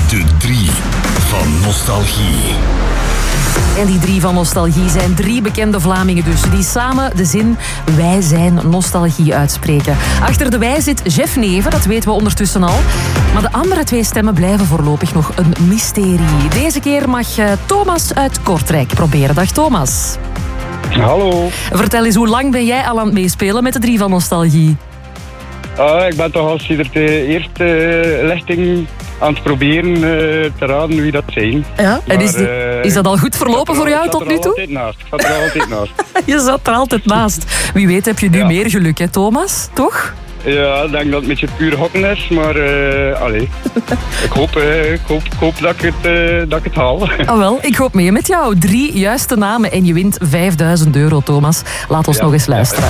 De 3 van nostalgie. En die 3 van nostalgie zijn 3 bekende Vlamingen dus, die samen de zin wij zijn nostalgie uitspreken. Achter de wij zit Jeff Neven, dat weten we ondertussen al. Maar de andere 2 stemmen blijven voorlopig nog een mysterie. Deze keer mag Thomas uit Kortrijk proberen. Dag Thomas. Hallo. Vertel eens, hoe lang ben jij al aan het meespelen met de 3 van nostalgie? Ik ben toch al sinds de eerste lichting aan het proberen te raden wie dat zijn. Ja, en is dat al goed verlopen voor jou tot nu toe? Ik zat er altijd naast. Je zat er altijd naast. Wie weet heb je nu meer geluk, hè Thomas? Toch? Ja, ik denk dat het een beetje puur hokken is, maar allee. Ik hoop dat ik het haal. Ah wel, ik hoop mee met jou. 3 juiste namen en je wint €5.000, Thomas. Laat ons nog eens luisteren.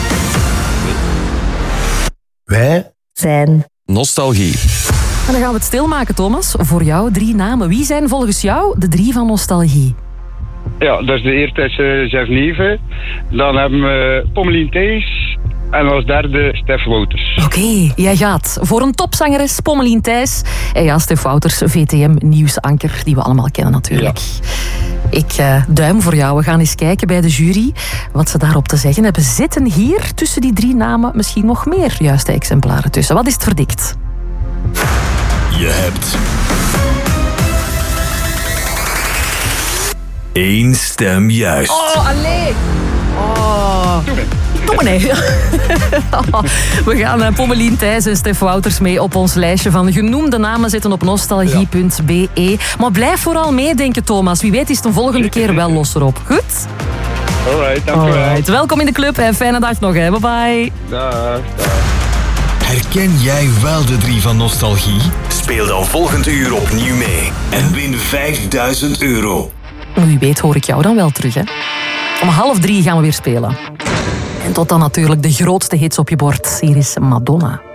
Wij zijn nostalgie. En dan gaan we het stilmaken, Thomas. Voor jou 3 namen. Wie zijn volgens jou de 3 van nostalgie? Ja, dus de eerste is Jeff Neven. Dan hebben we Pommelien Thijs. En als derde Stef Wouters. Oké, jij gaat voor een topzangeres, Pommelien Thijs. En ja, Stef Wouters, VTM-nieuwsanker, die we allemaal kennen natuurlijk. Ja. Ik duim voor jou. We gaan eens kijken bij de jury wat ze daarop te zeggen hebben. Zitten hier tussen die 3 namen misschien nog meer juiste exemplaren tussen? Wat is het verdict? Je hebt 1 stem juist. Oh, allee! Oh. Doe maar nee. We gaan Pommelien Thijs en Stef Wouters mee op ons lijstje van genoemde namen zitten op nostalgie.be. Maar blijf vooral meedenken, Thomas. Wie weet is het een volgende keer wel losser op. Goed? Alright, dankjewel. Welkom in de club en fijne dag nog. Hè. Bye bye. Dag. Herken jij wel de 3 van nostalgie? Speel dan volgend uur opnieuw mee en win €5.000. Wie weet hoor ik jou dan wel terug, hè? Om 2:30 gaan we weer spelen. En tot dan natuurlijk de grootste hits op je bord. Hier is Madonna.